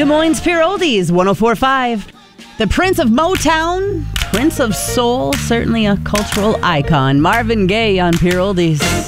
Des Moines Pure Oldies, 104.5. The Prince of Motown, Prince of Soul, certainly a cultural icon. Marvin Gaye on Pure Oldies.